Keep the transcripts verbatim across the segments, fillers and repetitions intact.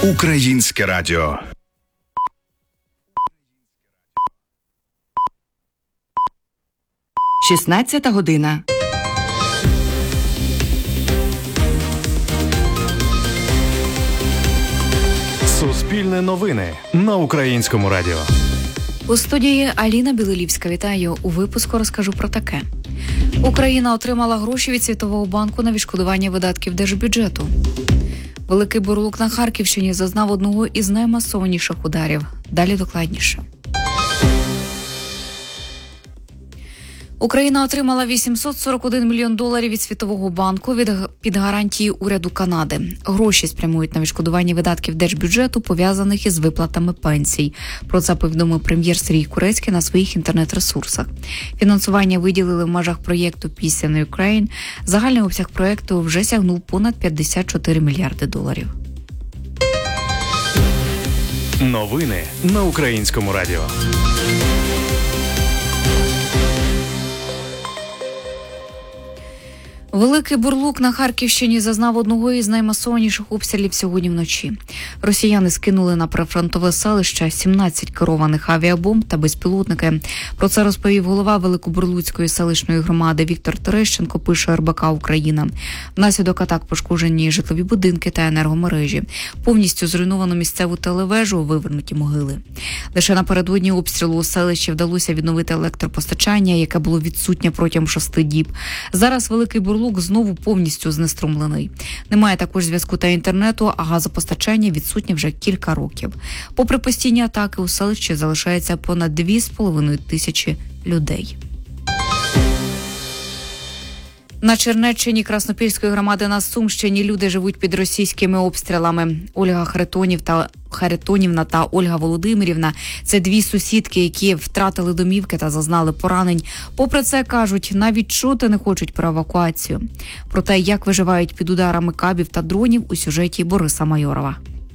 Українське радіо. шістнадцята година. Суспільне новини на Українському радіо. У студії Аліна Білолівська. Вітаю. У випуску розкажу про таке. Україна отримала гроші від Світового банку на відшкодування видатків держбюджету. Великий Бурлук на Харківщині зазнав одного із наймасованіших ударів. Далі докладніше. Україна отримала вісімсот сорок один мільйон доларів від Світового банку від, під гарантії уряду Канади. Гроші спрямують на відшкодування видатків держбюджету, пов'язаних із виплатами пенсій. Про це повідомив прем'єр Сергій Курецький на своїх інтернет-ресурсах. Фінансування виділили в межах проєкту Peace in Ukraine. Загальний обсяг проєкту вже сягнув понад п'ятдесят чотири мільярди доларів. Новини на Українському радіо. Великий Бурлук на Харківщині зазнав одного із наймасованіших обстрілів сьогодні вночі. Росіяни скинули на прифронтове селище сімнадцять керованих авіабомб та безпілотники. Про це розповів голова Великобурлуцької селищної громади Віктор Терещенко, пише ер бе ка Україна. Внаслідок атак пошкоджені житлові будинки та енергомережі. Повністю зруйновано місцеву телевежу, вивернуті могили. Лише напередодні обстрілу у селищі вдалося відновити електропостачання, яке було відсутнє протягом шести діб. Зараз Великий Бурлук Бурлук знову повністю знеструмлений. Немає також зв'язку та інтернету, а газопостачання відсутнє вже кілька років. Попри постійні атаки, у селищі залишається понад дві з половиною тисячі людей. На Чернеччині Краснопільської громади на Сумщині люди живуть під російськими обстрілами. Ольга Харитонів та Харитонівна та Ольга Володимирівна – це дві сусідки, які втратили домівки та зазнали поранень. Попри це, кажуть, навіть чути не хочуть про евакуацію. Про те, як виживають під ударами кабів та дронів, у сюжеті Бориса Майорова.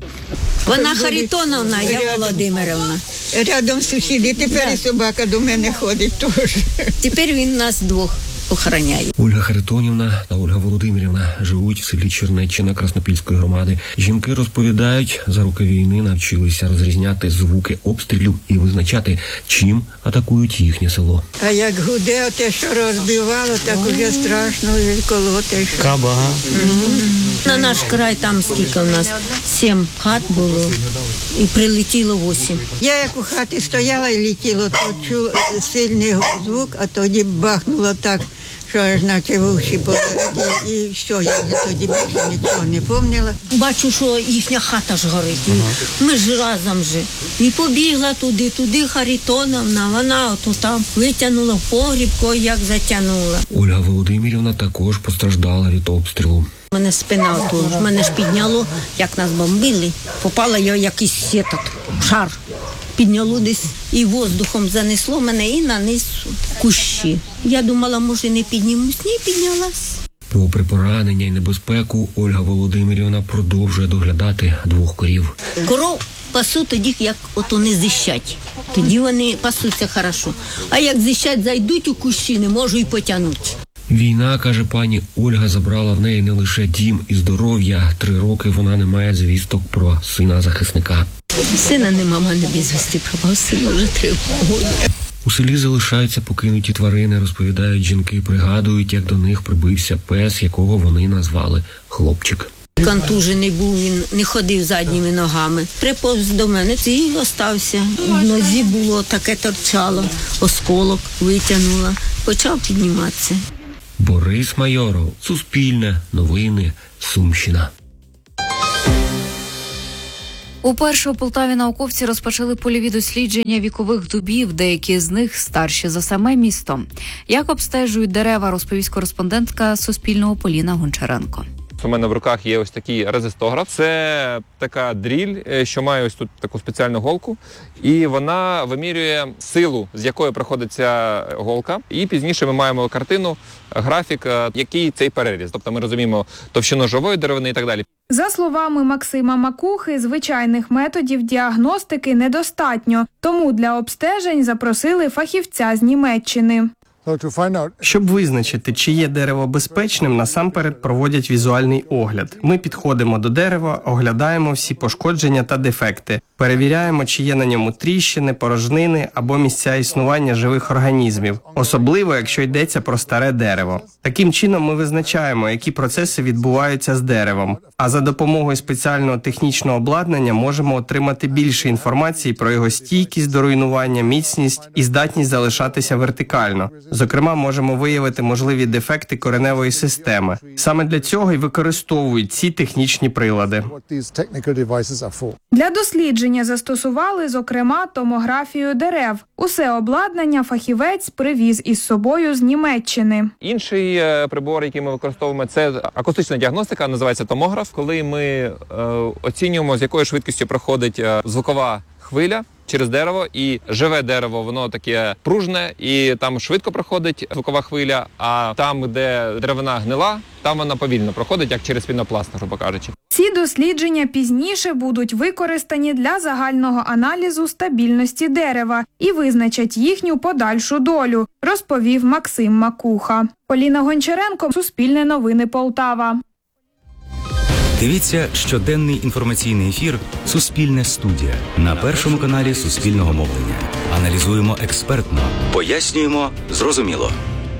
Вона Харитоновна, я Володимирівна. Рядом сусіди, тепер і собака до мене ходить теж. Тепер він нас двох охороняє. Ольга Харитонівна та Ольга Володимирівна живуть в селі Чернеччина Краснопільської громади. Жінки розповідають, за роки війни навчилися розрізняти звуки обстрілів і визначати, чим атакують їхнє село. А як гуде, те, що розбивало, так уже страшно відколоти. Кабага. Mm-hmm. На наш край там скільки у нас? Сім хат було і прилетіло восім. Я як у хаті стояла і летіло, то чув сильний звук, а тоді бахнуло так, що аж наче в уші полетіли, і все, я тоді більше нічого не пам'ятала. Бачу, що їхня хата ж горить. Ага. Ми ж разом же. І побігла туди, туди Харитоновна, вона ото там витягнула в погріб, як затягнула. Ольга Володимирівна також постраждала від обстрілу. Мене спина отож, мене ж підняло, як нас бомбили. Попала я в якийсь сіток, шар. Підняло десь і воздухом занесло мене і на низ кущі. Я думала, може не піднімусь, не піднялась. Попри поранення і небезпеку, Ольга Володимирівна продовжує доглядати двох корів. Коров пасу тоді, як ото не зищать. Тоді вони пасуться хорошо. А як зищать, зайдуть у кущі, не можу і потягнути. Війна, каже пані Ольга, забрала в неї не лише дім і здоров'я. Три роки вона не має звісток про сина захисника. Сина нема, мене безвісти пропав, сина вже три роки. У селі залишаються покинуті тварини, розповідають жінки, пригадують, як до них прибився пес, якого вони назвали Хлопчик. Контужений був, він не ходив задніми ногами. Приповз до мене і остався. В нозі було таке торчало, осколок витягнула, почав підніматися. Борис Майоров, Суспільне, Новини, Сумщина. Уперше у Полтаві науковці розпочали польові дослідження вікових дубів, деякі з них старші за саме місто. Як обстежують дерева, розповість кореспондентка Суспільного Поліна Гончаренко. У мене в руках є ось такий резистограф. Це така дріль, що має ось тут таку спеціальну голку. І вона вимірює силу, з якої проходить ця голка. І пізніше ми маємо картину, графік, який цей переріз. Тобто ми розуміємо товщину живої деревини і так далі. За словами Максима Макухи, звичайних методів діагностики недостатньо. Тому для обстежень запросили фахівця з Німеччини. Щоб визначити, чи є дерево безпечним, насамперед проводять візуальний огляд. Ми підходимо до дерева, оглядаємо всі пошкодження та дефекти, перевіряємо, чи є на ньому тріщини, порожнини або місця існування живих організмів, особливо, якщо йдеться про старе дерево. Таким чином ми визначаємо, які процеси відбуваються з деревом, а за допомогою спеціального технічного обладнання можемо отримати більше інформації про його стійкість до руйнування, міцність і здатність залишатися вертикально. Зокрема, можемо виявити можливі дефекти кореневої системи. Саме для цього і використовують ці технічні прилади. Для дослідження застосували, зокрема, томографію дерев. Усе обладнання фахівець привіз із собою з Німеччини. Інший е, прибор, який ми використовуємо, це акустична діагностика, називається томограф. Коли ми е, оцінюємо, з якою швидкістю проходить е, звукова хвиля через дерево, і живе дерево, воно таке пружне, і там швидко проходить звукова хвиля, а там, де деревина гнила, там вона повільно проходить, як через пінопласт, грубо кажучи. Ці дослідження пізніше будуть використані для загального аналізу стабільності дерева і визначать їхню подальшу долю, розповів Максим Макуха. Поліна Гончаренко, Суспільне новини Полтава. Дивіться щоденний інформаційний ефір «Суспільне студія» на Першому каналі Суспільного мовлення. Аналізуємо експертно, пояснюємо зрозуміло.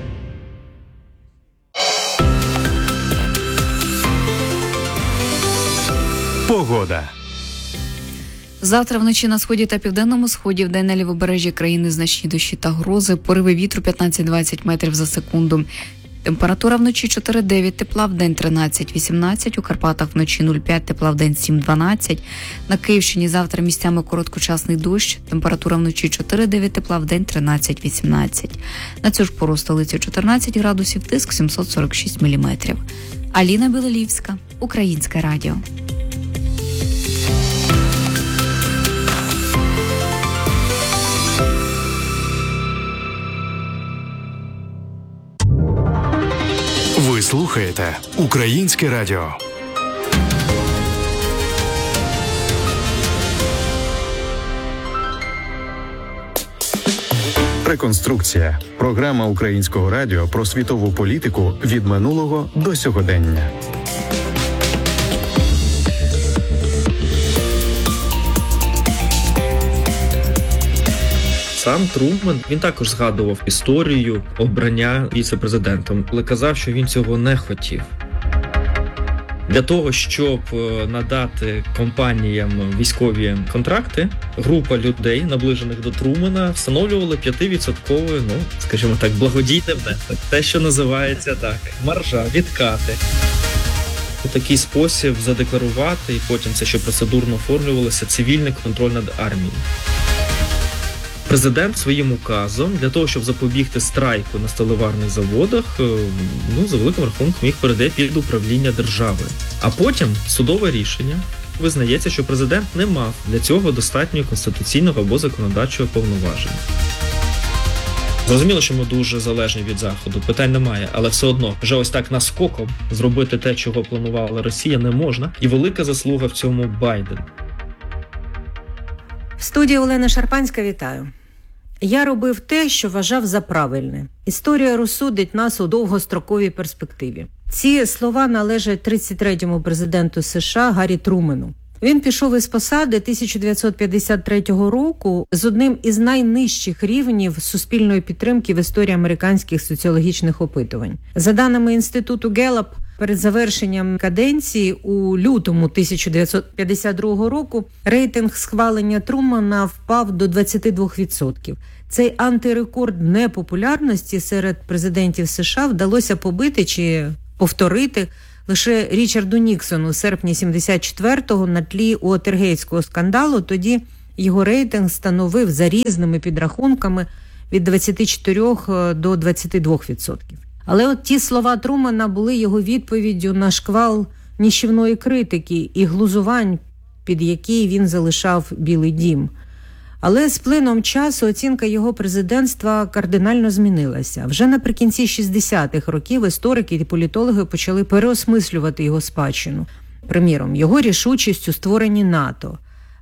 Погода. Завтра вночі на сході та південному сході, вдень на лівобережжі країни значні дощі та грози, пориви вітру п'ятнадцять-двадцять метрів за секунду. Температура вночі чотири-дев'ять тепла, вдень тринадцять-вісімнадцять, у Карпатах вночі нуль-п'ять тепла, вдень сім-дванадцять. На Київщині завтра місцями короткочасний дощ, температура вночі чотири-дев'ять тепла, вдень тринадцять-вісімнадцять. На цю ж пору столицю чотирнадцять градусів, тиск сімсот сорок шість міліметрів. Аліна Білолівська, Українське радіо. Ви слухаєте Українське радіо. Реконструкція. Програма Українського радіо про світову політику від минулого до сьогодення. Сам Труман, він також згадував історію обрання віце-президентом, але казав, що він цього не хотів. Для того, щоб надати компаніям військові контракти, група людей, наближених до Трумана, встановлювали п'ятивідсотковий, ну, скажімо так, благодійний внесок. Те, що називається так, маржа, відкати. У такий спосіб задекларувати, і потім це ще процедурно оформлювалося, цивільний контроль над армією. Президент своїм указом, для того, щоб запобігти страйку на сталеварних заводах, ну, за великим рахунком їх передає під управління держави. А потім судове рішення визнається, що президент не мав для цього достатньо конституційного або законодавчого повноваження. Зрозуміло, що ми дуже залежні від Заходу, питань немає, але все одно вже ось так наскоком зробити те, чого планувала Росія, не можна. І велика заслуга в цьому Байден. В студії Олена Шарпанська, вітаю. Я робив те, що вважав за правильне. Історія розсудить нас у довгостроковій перспективі. Ці слова належать тридцять третьому президенту США Гаррі Трумену. Він пішов із посади тисяча дев'ятсот п'ятдесят третього року з одним із найнижчих рівнів суспільної підтримки в історії американських соціологічних опитувань. За даними Інституту Геллап, перед завершенням каденції у лютому тисяча дев'ятсот п'ятдесят другого року рейтинг схвалення Трумана впав до двадцять два відсотки. Цей антирекорд непопулярності серед президентів США вдалося побити чи повторити лише Річарду Ніксону у серпні сімдесят четвертого на тлі Уотергейтського скандалу. Тоді його рейтинг становив за різними підрахунками від двадцять чотири до двадцять два відсотків. Але от ті слова Трумана були його відповіддю на шквал нищівної критики і глузувань, під які він залишав Білий дім. Але з плином часу оцінка його президентства кардинально змінилася. Вже наприкінці шістдесятих років історики і політологи почали переосмислювати його спадщину. Приміром, його рішучість у створенні НАТО,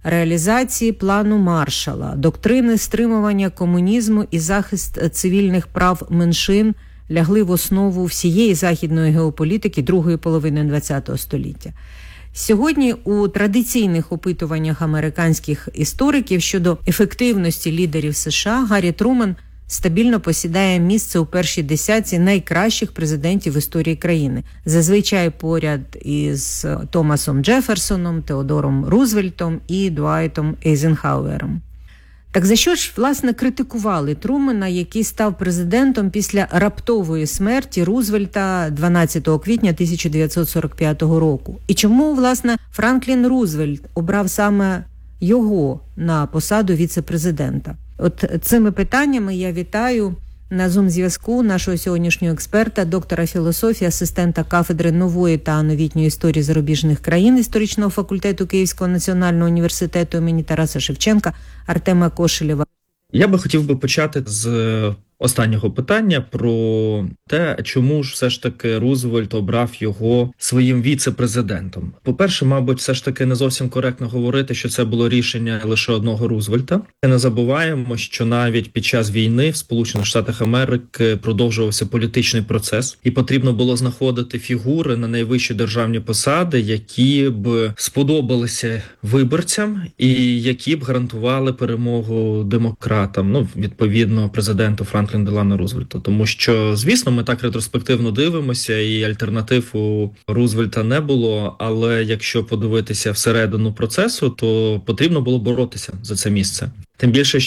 реалізації плану Маршалла, доктрини стримування комунізму і захист цивільних прав меншин лягли в основу всієї західної геополітики другої половини ХХ століття. Сьогодні у традиційних опитуваннях американських істориків щодо ефективності лідерів США Гаррі Труман стабільно посідає місце у першій десятці найкращих президентів в історії країни. Зазвичай поряд із Томасом Джеферсоном, Теодором Рузвельтом і Дуайтом Ейзенхауером. Так за що ж, власне, критикували Трумана, який став президентом після раптової смерті Рузвельта дванадцятого квітня тисяча дев'ятсот сорок п'ятого року? І чому, власне, Франклін Рузвельт обрав саме його на посаду віце-президента? От цими питаннями я вітаю на Зум-зв'язку нашого сьогоднішнього експерта, доктора філософії, асистента кафедри нової та новітньої історії зарубіжних країн історичного факультету Київського національного університету імені Тараса Шевченка Артема Кошелєва. Я би хотів би почати з останнього питання про те, чому ж все ж таки Рузвельт обрав його своїм віце-президентом. По-перше, мабуть, все ж таки не зовсім коректно говорити, що це було рішення лише одного Рузвельта. Не забуваємо, що навіть під час війни в Сполучених Штатах Америки продовжувався політичний процес, і потрібно було знаходити фігури на найвищі державні посади, які б сподобалися виборцям і які б гарантували перемогу демократам, ну, відповідно, президенту Франкліну Делано Рузвельту. Тому що, звісно, ми так ретроспективно дивимося, і альтернатив у Рузвельта не було, але якщо подивитися всередину процесу, то потрібно було боротися за це місце. Тим більше,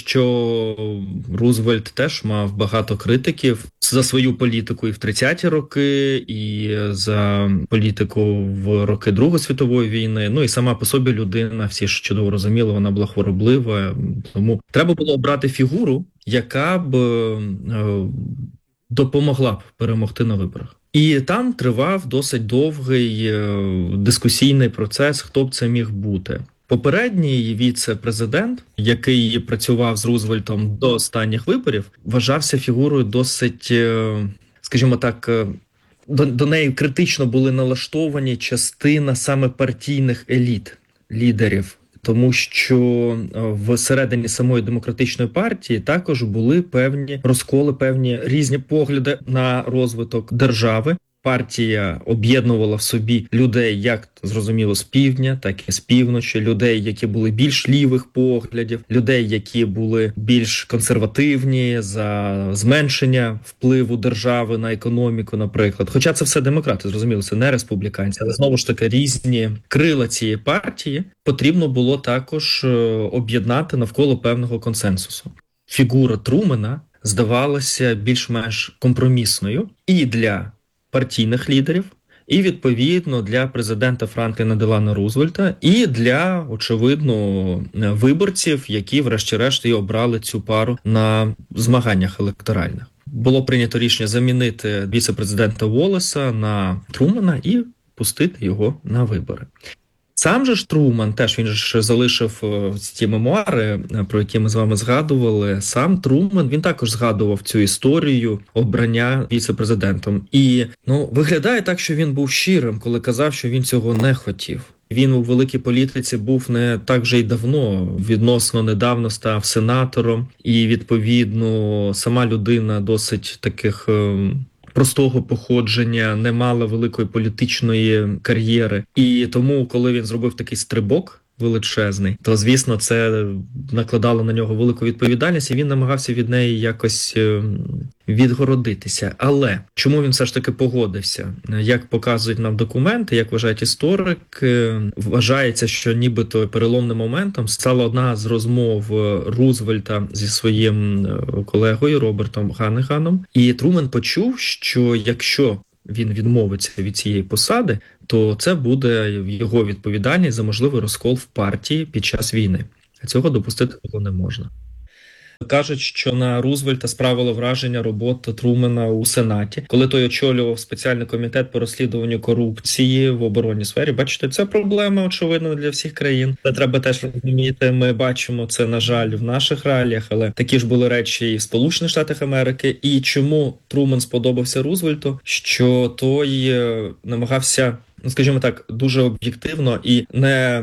що Рузвельт теж мав багато критиків за свою політику і в тридцяті роки, і за політику в роки Другої світової війни. Ну і сама по собі людина, всі ж чудово розуміли, вона була хвороблива. Тому треба було обрати фігуру, яка б е, допомогла б перемогти на виборах. І там тривав досить довгий е, дискусійний процес, хто б це міг бути. Попередній віце-президент, який працював з Рузвельтом до останніх виборів, вважався фігурою досить, скажімо так, до, до неї критично були налаштовані частина саме партійних еліт, лідерів. Тому що всередині самої демократичної партії також були певні розколи, певні різні погляди на розвиток держави. Партія об'єднувала в собі людей, як зрозуміло, з півдня, так і з півночі, людей, які були більш лівих поглядів, людей, які були більш консервативні, за зменшення впливу держави на економіку, наприклад. Хоча це все демократи, зрозуміло, це не республіканці, але знову ж таки різні крила цієї партії потрібно було також об'єднати навколо певного консенсусу. Фігура Трумана здавалася більш-менш компромісною і для партійних лідерів, і, відповідно, для президента Франкліна Делано Рузвельта, і для, очевидно, виборців, які, врешті-решт, і обрали цю пару на змаганнях електоральних. Було прийнято рішення замінити віце-президента Уоллеса на Трумана і пустити його на вибори. Сам же ж Труман, теж він ж залишив ці мемуари, про які ми з вами згадували. Сам Труман, він також згадував цю історію обрання віце-президентом. І, ну, виглядає так, що він був щирим, коли казав, що він цього не хотів. Він у великій політиці був не так вже й давно, відносно недавно став сенатором. І, відповідно, сама людина досить таких простого походження, не мала великої політичної кар'єри. І тому, коли він зробив такий стрибок величезний, то, звісно, це накладало на нього велику відповідальність, і він намагався від неї якось відгородитися. Але чому він все ж таки погодився? Як показують нам документи, як вважають історики, вважається, що нібито переломним моментом стала одна з розмов Рузвельта зі своїм колегою Робертом Ганнеганом. І Труман почув, що якщо він відмовиться від цієї посади, то це буде його відповідальність за можливий розкол в партії під час війни. Цього допустити було не можна. Кажуть, що на Рузвельта справило враження робота Трумана у Сенаті, коли той очолював спеціальний комітет по розслідуванню корупції в оборонній сфері. Бачите, це проблема, очевидно, для всіх країн. Це треба теж розуміти. Ми бачимо це, на жаль, в наших реаліях, але такі ж були речі і в Сполучених Штатах Америки. І чому Труман сподобався Рузвельту? Що той намагався скажімо так, дуже об'єктивно і не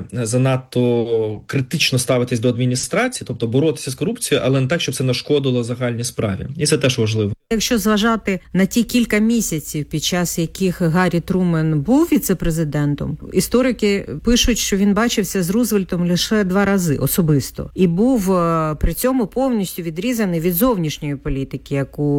занадто критично ставитись до адміністрації, тобто боротися з корупцією, але не так, щоб це нашкодило загальній справі. І це теж важливо. Якщо зважати на ті кілька місяців, під час яких Гаррі Трумен був віце-президентом, історики пишуть, що він бачився з Рузвельтом лише два рази особисто. І був при цьому повністю відрізаний від зовнішньої політики,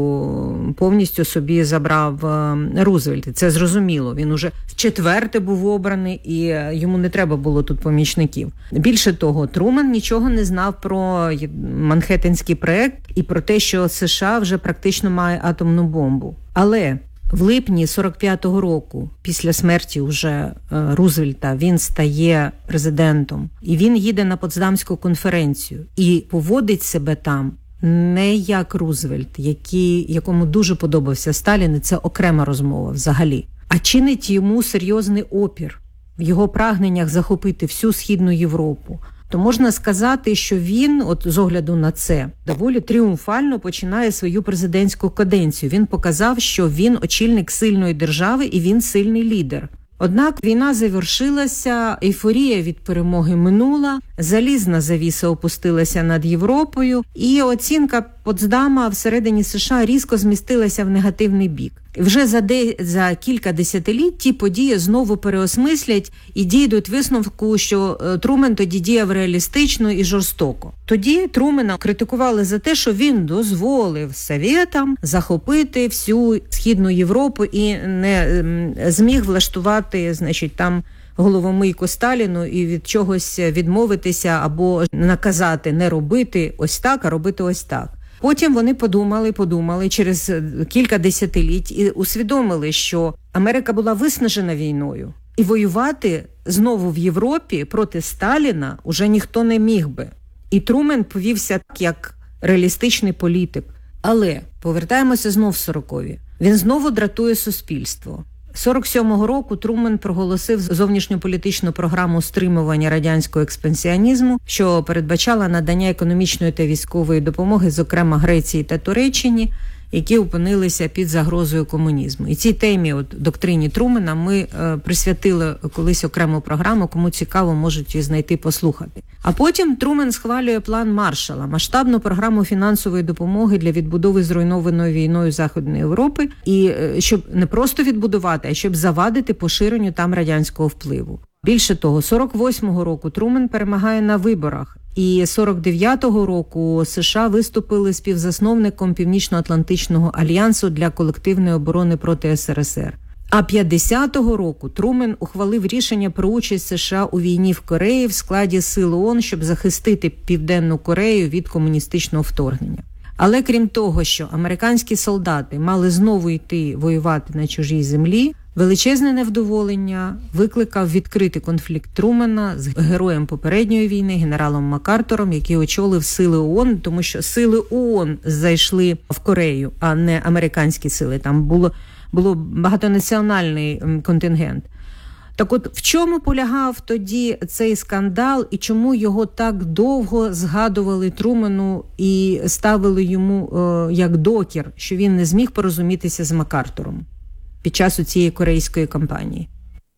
яку повністю собі забрав Рузвельт. Це зрозуміло. Він уже вчетверте був обраний, і йому не треба було тут помічників. Більше того, Трумен нічого не знав про Манхеттенський проект і про те, що США вже практично має атомну бомбу. Але в липні сорок п'ятого року, після смерті уже Рузвельта, він стає президентом. І він їде на Потсдамську конференцію і поводить себе там не як Рузвельт, який, якому дуже подобався Сталін, і це окрема розмова взагалі, а чинить йому серйозний опір в його прагненнях захопити всю Східну Європу. То можна сказати, що він, от з огляду на це, доволі тріумфально починає свою президентську каденцію. Він показав, що він очільник сильної держави і він сильний лідер. Однак війна завершилася, ейфорія від перемоги минула, залізна завіса опустилася над Європою, і оцінка Потсдама всередині США різко змістилася в негативний бік. І вже за, де, за кілька десятиліть ті події знову переосмислять і дійдуть висновку, що Трумен тоді діяв реалістично і жорстоко. Тоді Трумена критикували за те, що він дозволив Совєтам захопити всю Східну Європу і не зміг влаштувати, значить, там головомийку Сталіну і від чогось відмовитися або наказати не робити ось так, а робити ось так. Потім вони подумали, подумали через кілька десятиліть і усвідомили, що Америка була виснажена війною. І воювати знову в Європі проти Сталіна уже ніхто не міг би. І Трумен повівся так, як реалістичний політик. Але повертаємося знов в сорокові. Він знову дратує суспільство. сорок сьомого року Трумен проголосив зовнішньополітичну програму стримування радянського експансіонізму, що передбачала надання економічної та військової допомоги, зокрема Греції та Туреччині, які опинилися під загрозою комунізму. І цій темі, от, доктрині Трумена, ми е, присвятили колись окрему програму, кому цікаво, можуть її знайти, послухати. А потім Трумен схвалює план Маршалла, масштабну програму фінансової допомоги для відбудови зруйнованої війною Західної Європи, і е, щоб не просто відбудувати, а щоб завадити поширенню там радянського впливу. Більше того, сорок восьмого року Трумен перемагає на виборах, і сорок дев'ятого року США виступили співзасновником Північно-Атлантичного альянсу для колективної оборони проти ес ер ес ер. А п'ятдесятого року Трумен ухвалив рішення про участь США у війні в Кореї в складі сил ООН, щоб захистити Південну Корею від комуністичного вторгнення. Але крім того, що американські солдати мали знову йти воювати на чужій землі, величезне невдоволення викликав відкритий конфлікт Трумена з героєм попередньої війни, генералом МакАртуром, який очолив сили ООН, тому що сили ООН зайшли в Корею, а не американські сили. Там було, було багатонаціональний контингент. Так от, в чому полягав тоді цей скандал і чому його так довго згадували Трумену і ставили йому е, як докір, що він не зміг порозумітися з МакАртуром під час цієї корейської кампанії?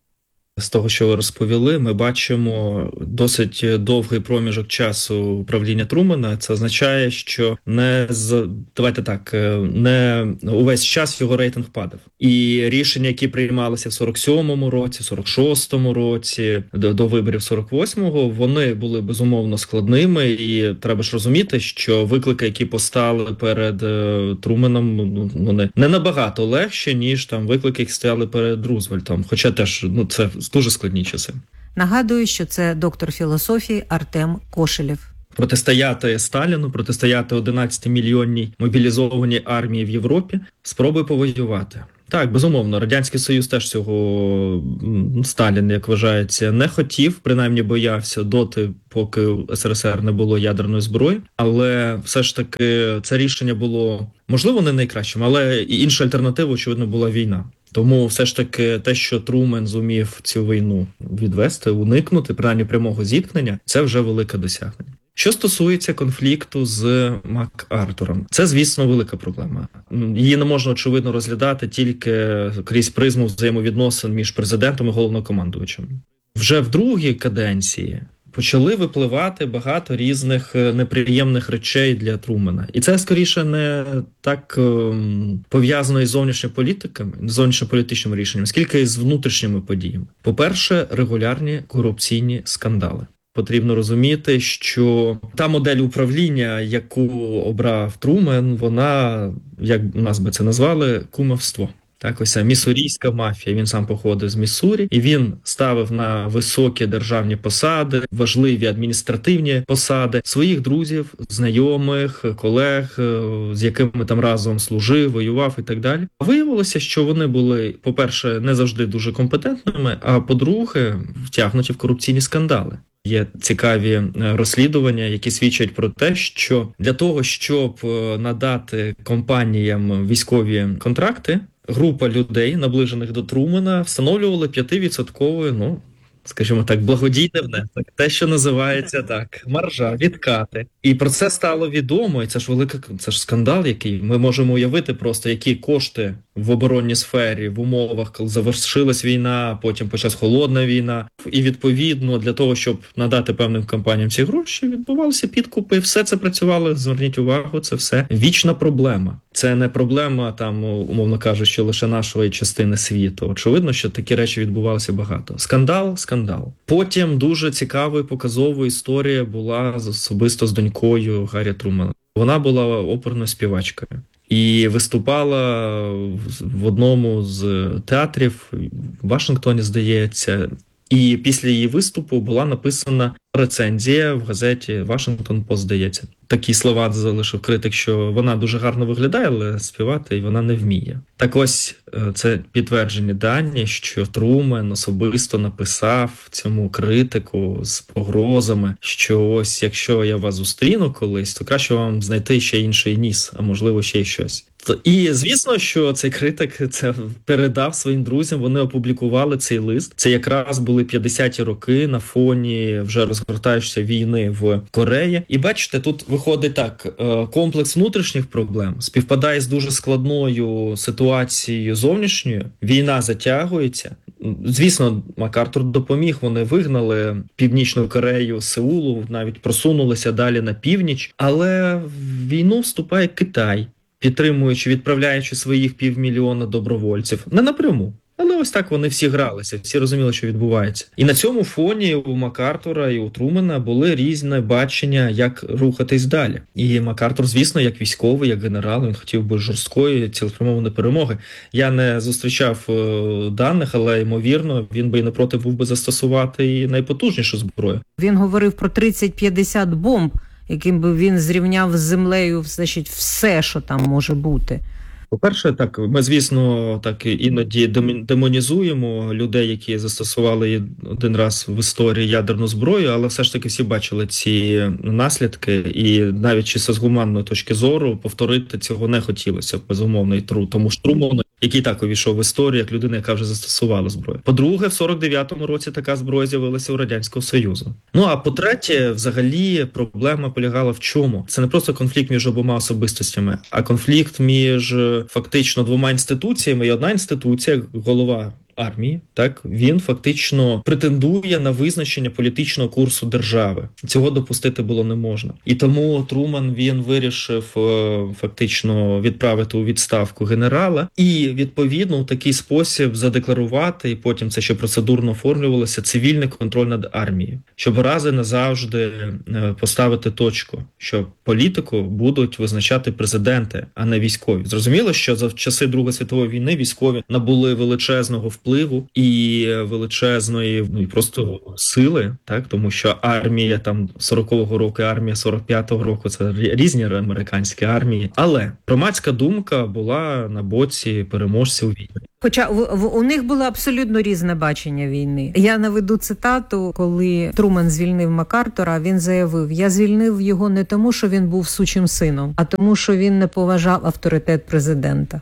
З того, що ви розповіли, ми бачимо досить довгий проміжок часу правління Трумена. Це означає, що не з давайте так, не увесь час його рейтинг падав. І рішення, які приймалися в сорок сьомому році, сорок шостому році, до, до виборів сорок восьмого, вони були безумовно складними. І треба ж розуміти, що виклики, які постали перед Труменом, вони не набагато легші, ніж там виклики, які стояли перед Рузвельтом. Хоча теж, ну, це дуже складні часи. Нагадую, що це доктор філософії Артем Кошелєв. Протистояти Сталіну, протистояти одинадцятимільйонній мобілізованій армії в Європі, спроби повоювати. Так, безумовно, Радянський Союз теж цього Сталін, як вважається, не хотів, принаймні боявся доти, поки у ес ер ес ер не було ядерної зброї. Але все ж таки це рішення було, можливо, не найкращим, але і інша альтернатива, очевидно, була війна. Тому все ж таки те, що Трумен зумів цю війну відвести, уникнути, принаймні прямого зіткнення, це вже велике досягнення. Що стосується конфлікту з МакАртуром, це, звісно, велика проблема. Її не можна, очевидно, розглядати тільки крізь призму взаємовідносин між президентом і головнокомандувачем. Вже в другій каденції почали випливати багато різних неприємних речей для Трумена. І це, скоріше, не так ем, пов'язано із зовнішніми політиками, зовнішньополітичними рішеннями, скільки із внутрішніми подіями. По-перше, регулярні корупційні скандали. Потрібно розуміти, що та модель управління, яку обрав Трумен, вона, як у нас би це назвали, кумівство. Так, ось міссурійська мафія. Він сам походив з Міссурі, і він ставив на високі державні посади, важливі адміністративні посади своїх друзів, знайомих, колег, з якими там разом служив, воював і так далі. Виявилося, що вони були, по-перше, не завжди дуже компетентними, а по-друге, втягнуті в корупційні скандали. Є цікаві розслідування, які свідчать про те, що для того, щоб надати компаніям військові контракти, група людей, наближених до Трумена, встановлювали п'ятивідсотковий, ну, скажімо так, благодійний внесок. Те, що називається так, маржа, відкати. І про це стало відомо, і це ж велика, це ж скандал, який ми можемо уявити просто, які кошти в оборонній сфері в умовах, коли завершилась війна, потім почалась холодна війна. І відповідно для того, щоб надати певним компаніям ці гроші, відбувалися підкупи. І все це працювало, зверніть увагу, це все вічна проблема. Це не проблема, там, умовно кажучи, лише нашої частини світу. Очевидно, що такі речі відбувалися багато. Скандал, скандал. Потім дуже цікавою показовою історія була особисто з донькою Гаррі Трумена. Вона була оперною співачкою. І виступала в одному з театрів в Вашингтоні, здається. І після її виступу була написана рецензія в газеті «Вашингтон Пост», здається. Такі слова залишив критик, що вона дуже гарно виглядає, але співати і вона не вміє. Так ось, це підтверджені дані, що Трумен особисто написав цьому критику з погрозами, що ось якщо я вас зустріну колись, то краще вам знайти ще інший ніс, а можливо ще й щось. І звісно, що цей критик це передав своїм друзям, вони опублікували цей лист. Це якраз були п'ятдесяті роки на фоні вже розгортаючої війни в Кореї. І бачите, тут виходить так, комплекс внутрішніх проблем співпадає з дуже складною ситуацією зовнішньою. Війна затягується. Звісно, МакАртур допоміг, вони вигнали Північну Корею з Сеулу, навіть просунулися далі на північ, але в війну вступає Китай, підтримуючи, відправляючи своїх півмільйона добровольців. Не напряму. Але ось так вони всі гралися, всі розуміли, що відбувається. І на цьому фоні у МакАртура і у Трумена були різні бачення, як рухатись далі. І МакАртур, звісно, як військовий, як генерал, він хотів би жорсткої, цілеспрямованої перемоги. Я не зустрічав е, даних, але, ймовірно, він би і не проти був би застосувати і найпотужнішу зброю. Він говорив про тридцять-п'ятдесят бомб, яким би він зрівняв з землею, значить, все, що там може бути. По-перше, так, ми, звісно, так іноді демонізуємо людей, які застосували один раз в історії ядерну зброю, але все ж таки всі бачили ці наслідки, і навіть чисто з гуманної точки зору повторити цього не хотілося, безумовно, і тру, тому ж Труману, який так увійшов в історію, як людина, яка вже застосувала зброю. По-друге, в сорок дев'ятому році така зброя з'явилася у Радянського Союзу. Ну, а по-третє, взагалі, проблема полягала в чому? Це не просто конфлікт між обома особистостями, а конфлікт між фактично двома інституціями, і одна інституція, голова армії, так, він фактично претендує на визначення політичного курсу держави. Цього допустити було не можна. І тому Труман, він вирішив фактично відправити у відставку генерала і, відповідно, в такий спосіб задекларувати, і потім це ще процедурно оформлювалося, цивільний контроль над армією. Щоб раз і назавжди поставити точку, що політику будуть визначати президенти, а не військові. Зрозуміло, що за часи Другої світової війни військові набули величезного впливу впливу і величезної, ну і просто сили, так, тому що армія там сорокового року, армія сорок п'ятого року, це різні американські армії, але громадська думка була на боці переможців війни. Хоча в, в, у них було абсолютно різне бачення війни. Я наведу цитату, коли Труман звільнив МакАртура, він заявив: «Я звільнив його не тому, що він був сучим сином, а тому, що він не поважав авторитет президента».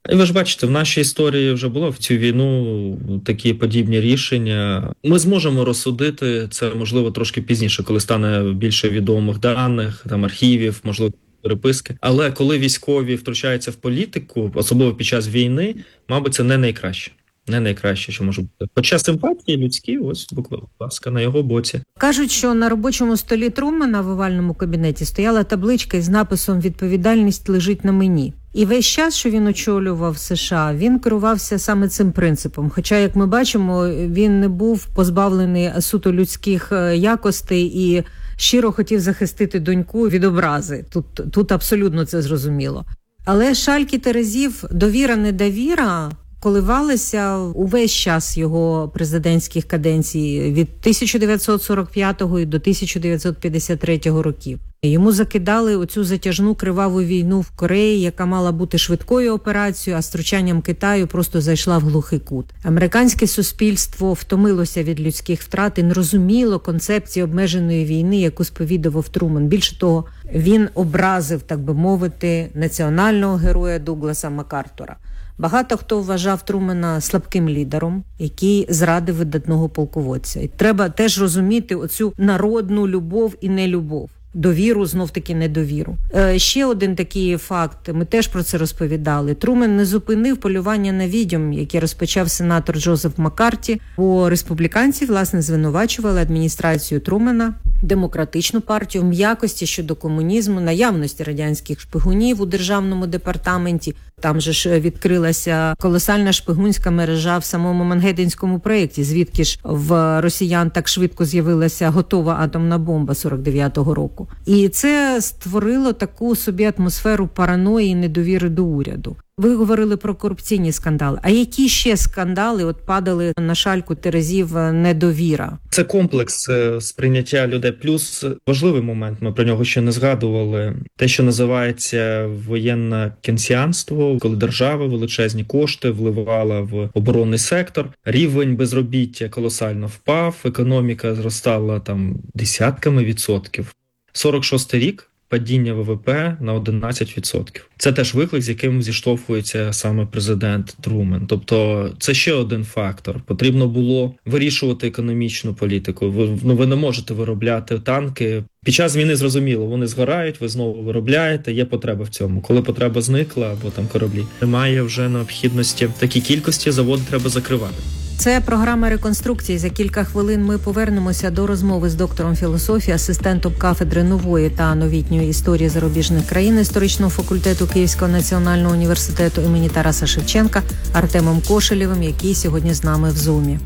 І ви ж бачите, в нашій історії вже було в цю війну такі подібні рішення. Ми зможемо розсудити це, можливо, трошки пізніше, коли стане більше відомих даних, там архівів, можливо, переписки. Але коли військові втручаються в політику, особливо під час війни, мабуть, це не найкраще. Не найкраще, що може бути. Хоча симпатії людські, ось, будь ласка, на його боці. Кажуть, що на робочому столі Трумана в овальному кабінеті стояла табличка із написом «Відповідальність лежить на мені». І весь час, що він очолював США, він керувався саме цим принципом. Хоча, як ми бачимо, він не був позбавлений суто людських якостей і щиро хотів захистити доньку від образи. Тут, тут абсолютно це зрозуміло. Але шальки терезів, довіра-недовіра коливалися увесь час його президентських каденцій від тисяча дев'ятсот сорок п'ятого до тисяча дев'ятсот п'ятдесят третього років. Йому закидали оцю затяжну криваву війну в Кореї, яка мала бути швидкою операцією, а з втручанням Китаю просто зайшла в глухий кут. Американське суспільство втомилося від людських втрат і не розуміло концепції обмеженої війни, яку сповідував Труман. Більше того, він образив, так би мовити, національного героя Дугласа Макартура. Багато хто вважав Трумана слабким лідером, який зрадив видатного полководця. І треба теж розуміти оцю народну любов і нелюбов. Довіру, знов-таки недовіру. Е, ще один такий факт, ми теж про це розповідали. Труман не зупинив полювання на відьом, яке розпочав сенатор Джозеф Маккарті, бо республіканці, власне, звинувачували адміністрацію Трумана, демократичну партію в м'якості щодо комунізму, наявності радянських шпигунів у державному департаменті. Там же ж відкрилася колосальна шпигунська мережа в самому Мангеттенському проєкті, звідки ж в росіян так швидко з'явилася готова атомна бомба сорок дев'ятого року. І це створило таку собі атмосферу параної і недовіри до уряду. Ви говорили про корупційні скандали. А які ще скандали от падали на шальку терезів недовіра? Це комплекс сприйняття людей. Плюс важливий момент, ми про нього ще не згадували. Те, що називається воєнне кенсіанство, коли держава величезні кошти вливала в оборонний сектор. Рівень безробіття колосально впав, економіка зростала там десятками відсотків. сорок шостий рік. Падіння ВВП на одинадцять відсотків. Це теж виклик, з яким зіштовхується саме президент Труман. Тобто це ще один фактор. Потрібно було вирішувати економічну політику. Ви, ну, ви не можете виробляти танки. Під час війни зрозуміло, вони згорають, ви знову виробляєте, є потреба в цьому. Коли потреба зникла, або там кораблі, немає вже необхідності в такій кількості, завод треба закривати. Це програма реконструкції. За кілька хвилин ми повернемося до розмови з доктором філософії, асистентом кафедри нової та новітньої історії зарубіжних країн історичного факультету Київського національного університету імені Тараса Шевченка Артемом Кошелєвим, який сьогодні з нами в Зумі.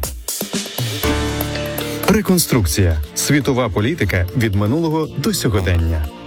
Реконструкція. Світова політика від минулого до сьогодення.